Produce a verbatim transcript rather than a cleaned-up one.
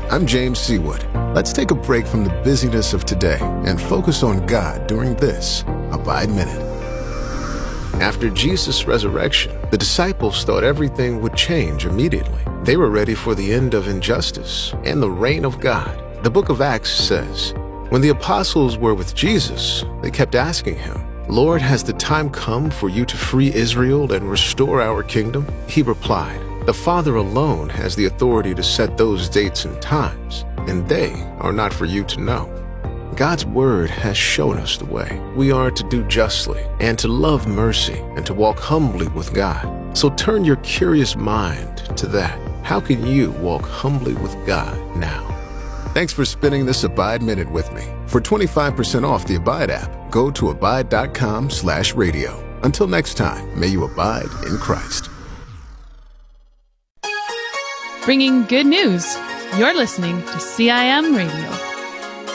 I'm James Seawood. Let's take a break from the busyness of today and focus on God during this Abide Minute. After Jesus' resurrection, the disciples thought everything would change immediately. They were ready for the end of injustice and the reign of God. The book of Acts says, when the apostles were with Jesus, they kept asking him, Lord, has the time come for you to free Israel and restore our kingdom? He replied, the Father alone has the authority to set those dates and times, and they are not for you to know. God's word has shown us the way. We are to do justly and to love mercy and to walk humbly with God. So turn your curious mind to that. How can you walk humbly with God now? Thanks for spending this Abide Minute with me. For twenty-five percent off the Abide app, go to abide.com slash radio. Until next time, may you abide in Christ. Bringing good news. You're listening to C I M Radio.